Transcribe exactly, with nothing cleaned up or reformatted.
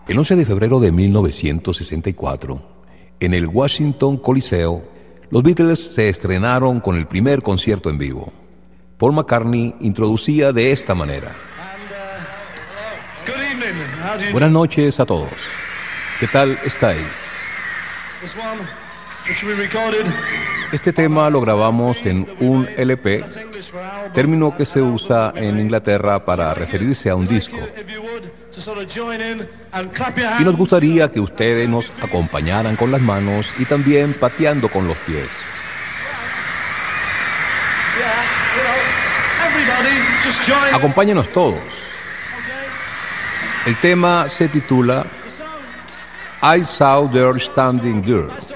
El once de febrero de mil novecientos sesenta y cuatro, en el Washington Coliseo, los Beatles se estrenaron con el primer concierto en vivo. Paul McCartney introducía de esta manera: buenas noches a todos. ¿Qué tal estáis? Este tema lo grabamos en un L P, término que se usa en Inglaterra para referirse a un disco. Y nos gustaría que ustedes nos acompañaran con las manos y también pateando con los pies. Acompáñenos todos. El tema se titula I Saw Her Standing There.